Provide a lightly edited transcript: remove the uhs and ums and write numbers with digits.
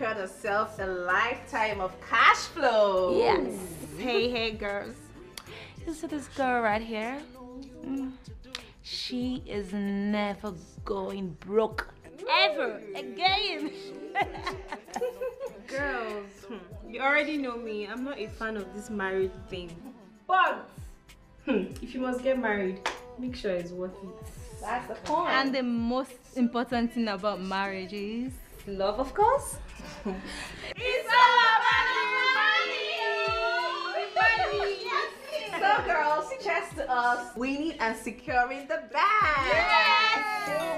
secured herself a lifetime of cash flow. Yes. Hey, girls. You see this girl right here? She is never going broke ever again. Girls, you already know me. I'm not a fan of this marriage thing. But if you must get married, make sure it's worth it. That's the point. And the most important thing about marriage is Love, of course. It's all about money. Yes. So girls, cheers to us winning and securing the bag. Yes.